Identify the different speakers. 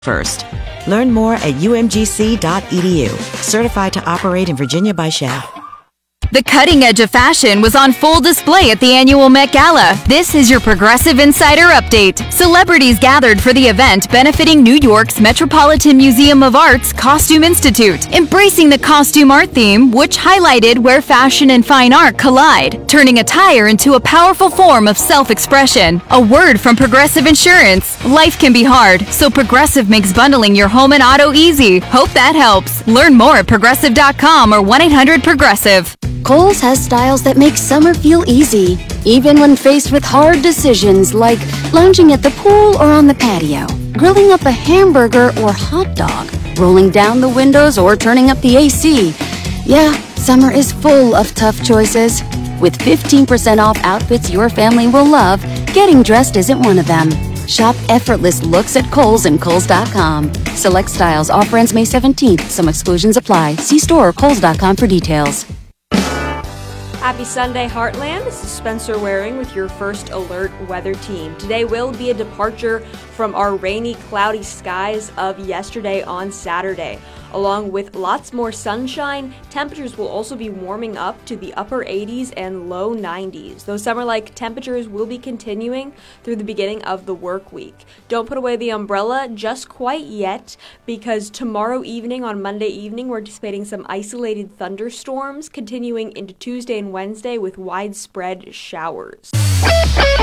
Speaker 1: first. Learn more at umgc.edu. Certified to operate in Virginia by Shell.
Speaker 2: The cutting edge of fashion was on full display at the annual Met Gala. This is your Progressive Insider Update. Celebrities gathered for the event benefiting New York's Metropolitan Museum of Art's Costume Institute, embracing the costume art theme, which highlighted where fashion and fine art collide, turning attire into a powerful form of self-expression. A word from Progressive Insurance. Life can be hard, so Progressive makes bundling your home and auto easy. Hope that helps. Learn more at Progressive.com or 1-800-PROGRESSIVE.
Speaker 3: Kohl's has styles that make summer feel easy, even when faced with hard decisions like lounging at the pool or on the patio, grilling up a hamburger or hot dog, rolling down the windows or turning up the AC. Yeah, summer is full of tough choices. With 15% off outfits your family will love, getting dressed isn't one of them. Shop effortless looks at Kohl's and Kohl's.com. Select styles. Offer ends May 17th. Some exclusions apply. See store or Kohl's.com for details.
Speaker 4: Happy Sunday, Heartland. This is Spencer Waring with your first alert weather team. Today will be a departure from our rainy, cloudy skies of yesterday on Saturday. Along with lots more sunshine, temperatures will also be warming up to the upper 80s and low 90s. Those summer-like temperatures will be continuing through the beginning of the work week. Don't put away the umbrella just quite yet, because tomorrow evening, on Monday evening, we're anticipating some isolated thunderstorms continuing into Tuesday and Wednesday with widespread showers.